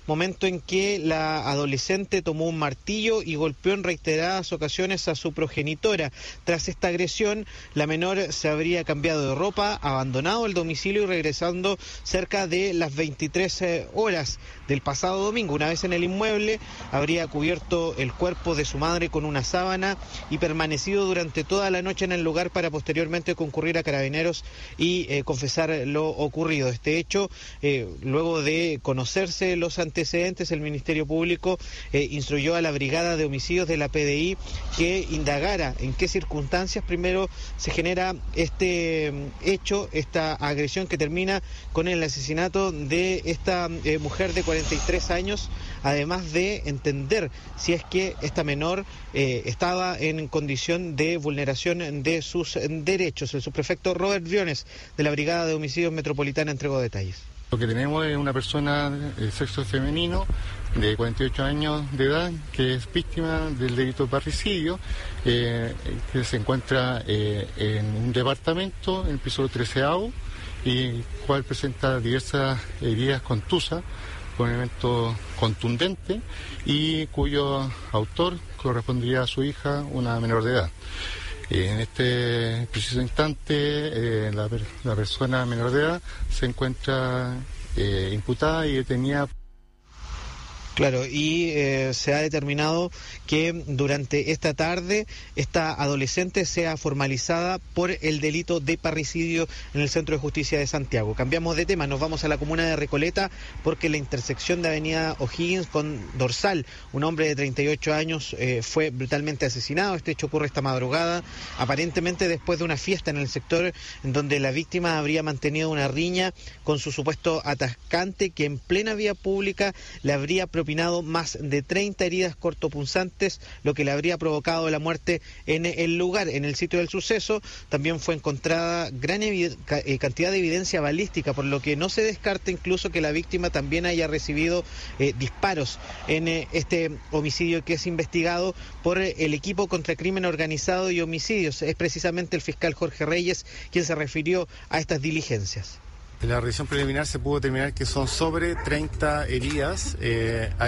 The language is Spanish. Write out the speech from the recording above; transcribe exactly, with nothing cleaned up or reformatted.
momento en que la adolescente tomó un martillo y golpeó en reiteradas ocasiones a su progenitora. Tras esta agresión, la menor se habría cambiado de ropa, abandonado el domicilio y regresando cerca de las veintitrés horas del pasado domingo. Una vez en el inmueble, habría cubierto el cuerpo de su madre con una sábana y permanecido durante toda la noche en el lugar para posteriormente concurrir a Carabineros y eh, confesar lo ocurrido. Este hecho, eh, luego de conocerse los antecedentes, el Ministerio Público eh, instruyó a la Brigada de Homicidios de la P D I que indagara en qué circunstancias primero se genera este hecho, esta agresión que termina con el asesinato de esta eh, mujer de cuarenta y tres años, además de entender si es que esta menor eh, estaba en condición de vulneración de sus derechos. El subprefecto Robert Briones, de la Brigada de Homicidios Metropolitana, entregó detalles. Lo que tenemos es una persona de sexo femenino de cuarenta y ocho años de edad que es víctima del delito de parricidio, eh, que se encuentra eh, en un departamento, en el piso treceavo, y cual presenta diversas heridas contusas con un evento contundente y cuyo autor correspondería a su hija, una menor de edad. En este preciso instante, eh, la, la persona menor de edad se encuentra eh, imputada y detenida. Claro, y eh, se ha determinado que durante esta tarde esta adolescente sea formalizada por el delito de parricidio en el Centro de Justicia de Santiago. Cambiamos de tema, nos vamos a la comuna de Recoleta porque la intersección de Avenida O'Higgins con Dorsal, un hombre de treinta y ocho años eh, fue brutalmente asesinado. Este hecho ocurre esta madrugada, aparentemente después de una fiesta en el sector en donde la víctima habría mantenido una riña con su supuesto atascante que en plena vía pública le habría propinado más de treinta heridas cortopunzantes, lo que le habría provocado la muerte en el lugar. En el sitio del suceso también fue encontrada gran cantidad de evidencia balística, por lo que no se descarta incluso que la víctima también haya recibido eh, disparos en eh, este homicidio que es investigado por el equipo contra crimen organizado y homicidios. Es precisamente el fiscal Jorge Reyes quien se refirió a estas diligencias. En la revisión preliminar se pudo determinar que son sobre treinta heridas. Eh,